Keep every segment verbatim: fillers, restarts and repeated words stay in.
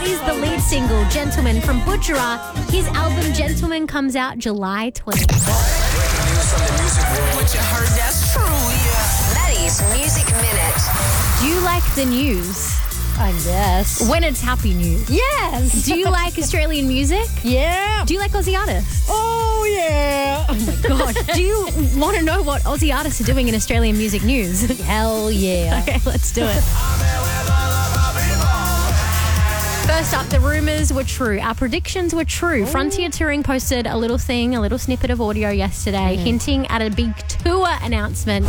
That is the lead single, Gentleman, from Butchera. His album, Gentleman, comes out July twentieth. What you heard, that's true, yeah. Maddie's Music Minute. Do you like the news? I guess. When it's happy news. Yes. Do you like Australian music? Yeah. Do you like Aussie artists? Oh, yeah. Oh, my God. Do you want to know what Aussie artists are doing in Australian music news? Hell yeah. Okay, let's do it. First up, the rumours were true. Our predictions were true. Ooh. Frontier Touring posted a little thing, a little snippet of audio yesterday, mm. hinting at a big tour announcement.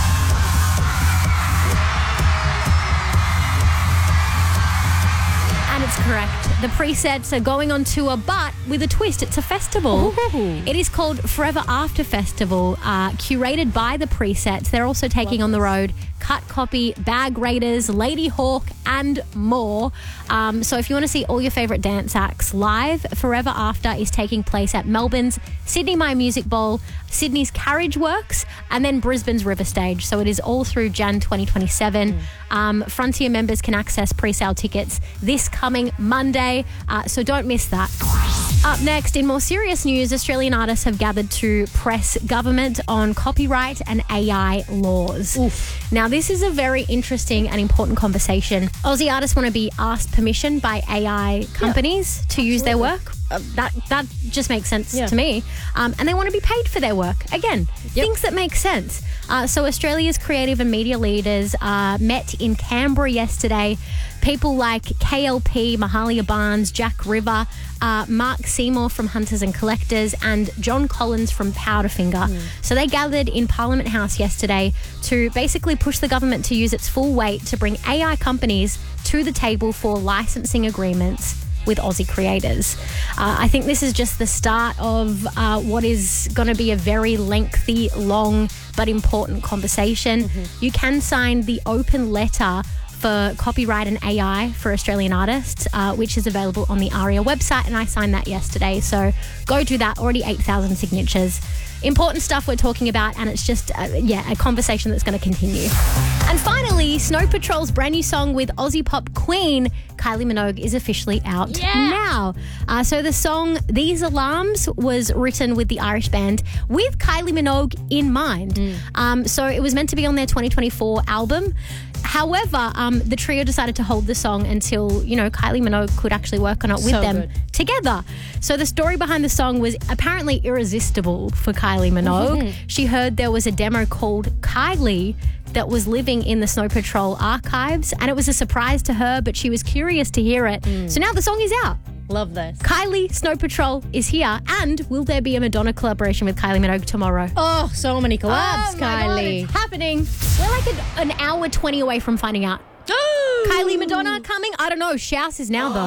And it's correct. The Presets are going on tour, but with a twist. It's a festival. Ooh. It is called Forever After Festival, uh, curated by the Presets. They're also taking Love on the road Cut Copy, Bag Raiders, Lady Hawk, and more. Um, so if you want to see all your favourite dance acts live, Forever After is taking place at Melbourne's Sydney My Music Bowl, Sydney's Carriage Works, and then Brisbane's River Stage. So it is all through January twenty twenty-seven. Mm. Um, Frontier members can access pre-sale tickets this coming Monday, uh, so don't miss that. Up next, in more serious news, Australian artists have gathered to press government on copyright and A I laws. Oof. Now, this is a very interesting and important conversation. Aussie artists want to be asked permission by A I companies yeah, to use their work. Uh, that that just makes sense yeah. to me. Um, and they want to be paid for their work. Again, yep. things that make sense. Uh, so Australia's creative and media leaders uh, met in Canberra yesterday. People like K L P, Mahalia Barnes, Jack River, uh, Mark Seymour from Hunters and Collectors, and John Collins from Powderfinger. Mm. So they gathered in Parliament House yesterday to basically push the government to use its full weight to bring A I companies to the table for licensing agreements with Aussie creators. Uh, I think this is just the start of uh, what is going to be a very lengthy, long, but important conversation. Mm-hmm. You can sign the open letter for copyright and A I for Australian artists, uh, which is available on the ARIA website, and I signed that yesterday. So go do that. Already eight thousand signatures. Important stuff we're talking about, and it's just, uh, yeah, a conversation that's going to continue. And finally, Snow Patrol's brand new song with Aussie pop queen Kylie Minogue is officially out yeah. now. Uh, so the song These Alarms was written with the Irish band with Kylie Minogue in mind. Mm. Um, so it was meant to be on their twenty twenty-four album. However, um, the trio decided to hold the song until, you know, Kylie Minogue could actually work on it with so them good. together. So the story behind the song was apparently irresistible for Kylie Minogue. Mm-hmm. She heard there was a demo called Kylie that was living in the Snow Patrol archives, and it was a surprise to her, but she was curious to hear it. Mm. So now the song is out. Love this. Kylie, Snow Patrol is here, and will there be a Madonna collaboration with Kylie Minogue tomorrow? Oh, so many collabs, oh my Kylie. God, it's happening. We're like an, an hour twenty away from finding out. Kylie Madonna coming? I don't know. Shouse is now, though.